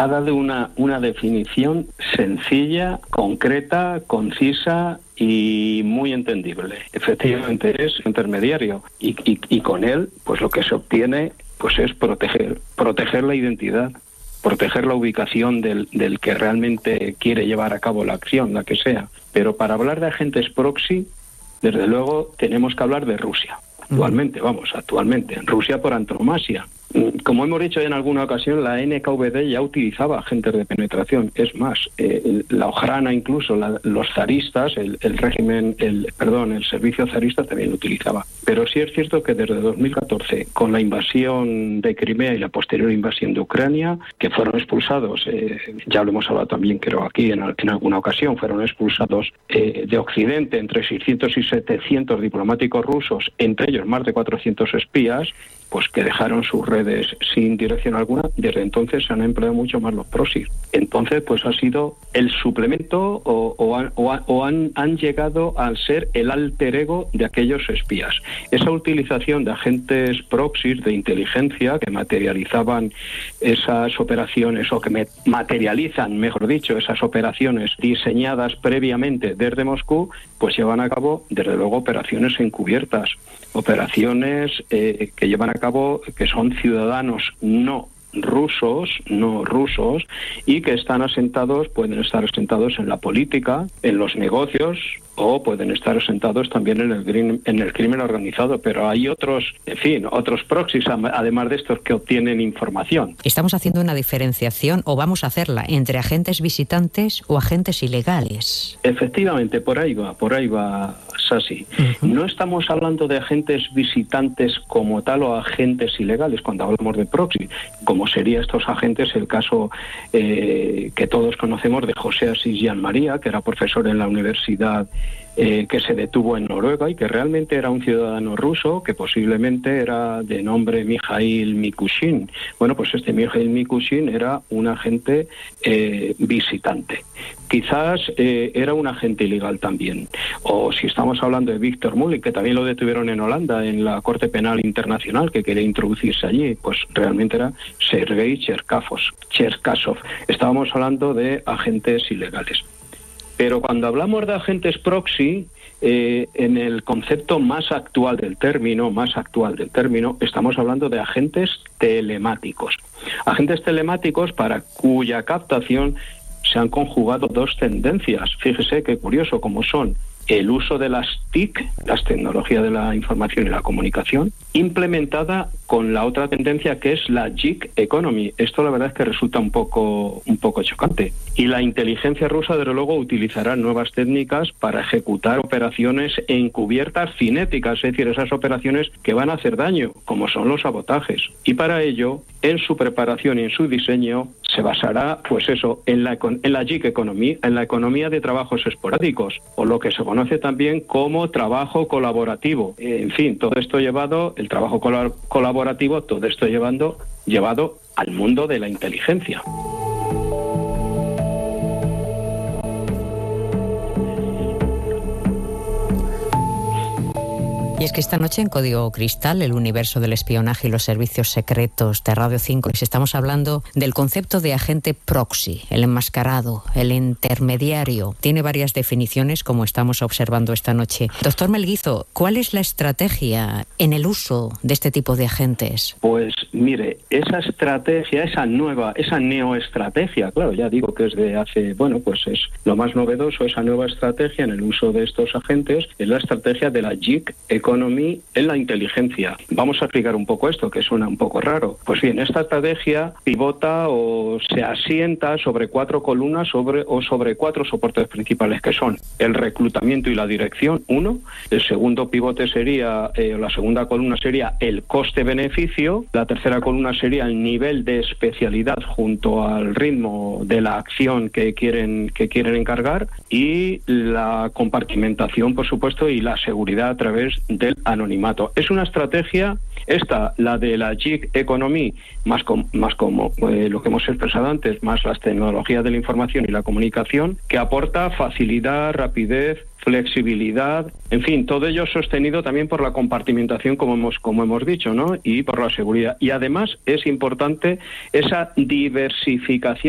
ha dado una definición sencilla, concreta, concisa y muy entendible. Efectivamente es intermediario y con él pues lo que se obtiene pues es proteger la identidad, proteger la ubicación del que realmente quiere llevar a cabo la acción, la que sea. Pero para hablar de agentes proxy, desde luego tenemos que hablar de Rusia. Actualmente, Rusia por antonomasia. Como hemos dicho en alguna ocasión, la NKVD ya utilizaba agentes de penetración. Es más, la Ojrana incluso, los zaristas, el servicio zarista también lo utilizaba. Pero sí es cierto que desde 2014, con la invasión de Crimea y la posterior invasión de Ucrania, que fueron expulsados, ya lo hemos hablado también creo aquí en alguna ocasión, fueron expulsados de Occidente entre 600 y 700 diplomáticos rusos, entre ellos más de 400 espías, pues que dejaron sus redes sin dirección alguna. Desde entonces se han empleado mucho más los proxies. Entonces, pues ha sido el suplemento o han llegado a ser el alter ego de aquellos espías. Esa utilización de agentes proxies de inteligencia que materializaban esas operaciones, o que materializan, mejor dicho, esas operaciones diseñadas previamente desde Moscú, pues llevan a cabo, desde luego, operaciones encubiertas, operaciones que llevan a cabo, que son ciudadanos no rusos y que pueden estar asentados en la política, en los negocios, o pueden estar asentados también en el crimen organizado. Pero hay otros proxies, además de estos, que obtienen información. Estamos haciendo una diferenciación, o vamos a hacerla, entre agentes visitantes o agentes ilegales. Efectivamente, por ahí va, Sasi. No estamos hablando de agentes visitantes como tal o agentes ilegales cuando hablamos de proxy, como sería estos agentes el caso que todos conocemos de José Asís Jan María, que era profesor en la universidad que se detuvo en Noruega y que realmente era un ciudadano ruso que posiblemente era de nombre Mikhail Mikushin. Bueno, pues este Mikhail Mikushin era un agente visitante. Quizás era un agente ilegal también. O si estamos hablando de Víctor Mulik, que también lo detuvieron en Holanda, en la Corte Penal Internacional, que quería introducirse allí, pues realmente era Sergei Cherkasov. Estábamos hablando de agentes ilegales. Pero cuando hablamos de agentes proxy, en el concepto más actual del término, estamos hablando de agentes telemáticos. Agentes telemáticos para cuya captación se han conjugado dos tendencias. Fíjese qué curioso, como son el uso de las TIC, las tecnologías de la información y la comunicación, implementada con la otra tendencia que es la gig economy. Esto la verdad es que resulta un poco chocante. Y la inteligencia rusa, desde luego, utilizará nuevas técnicas para ejecutar operaciones encubiertas cinéticas, es decir, esas operaciones que van a hacer daño, como son los sabotajes. Y para ello, en su preparación y en su diseño, se basará, pues eso, en la gig economy, en la economía de trabajos esporádicos, o lo que se conoce también como trabajo colaborativo. En fin, todo esto el trabajo colaborativo, todo esto llevado al mundo de la inteligencia. Y es que esta noche en Código Cristal, el universo del espionaje y los servicios secretos de Radio 5, estamos hablando del concepto de agente proxy, el enmascarado, el intermediario. Tiene varias definiciones, como estamos observando esta noche. Doctor Melguizo, ¿cuál es la estrategia en el uso de este tipo de agentes? Pues mire, esa estrategia, esa neoestrategia, claro, ya digo que es de hace, pues es lo más novedoso, esa nueva estrategia en el uso de estos agentes, es la estrategia de la gig economy en la inteligencia. Vamos a explicar un poco esto, que suena un poco raro. Pues bien, esta estrategia pivota o se asienta sobre 4 columnas sobre 4 soportes principales, que son el reclutamiento y la dirección, 1. El segundo pivote sería, la segunda columna sería el coste-beneficio. La tercera columna sería el nivel de especialidad junto al ritmo de la acción que quieren encargar, y la compartimentación, por supuesto, y la seguridad a través del anonimato. Es una estrategia, la de la gig economy, más como lo que hemos expresado antes, más las tecnologías de la información y la comunicación, que aporta facilidad, rapidez, flexibilidad, en fin, todo ello sostenido también por la compartimentación, como hemos dicho, ¿no? Y por la seguridad. Y además es importante esa diversificación